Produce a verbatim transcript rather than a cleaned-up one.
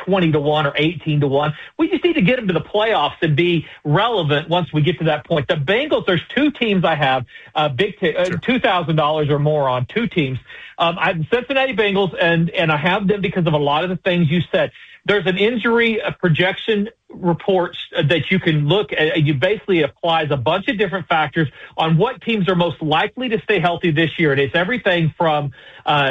twenty to one or eighteen to one. We just need to get them to the playoffs and be relevant once we get to that point. The Bengals, there's two teams I have, uh, big t- uh, Sure. two thousand dollars or more on two teams. Um, I have Cincinnati Bengals, and, and I have them because of a lot of the things you said. There's an injury uh, projection report that you can look at. You basically applies a bunch of different factors on what teams are most likely to stay healthy this year. And it's everything from uh,